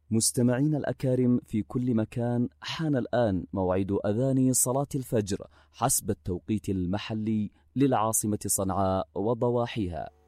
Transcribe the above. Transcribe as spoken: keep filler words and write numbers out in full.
مستمعين الأكارم في كل مكان، حان الآن موعد أذان صلاة الفجر حسب التوقيت المحلي للعاصمة صنعاء وضواحيها.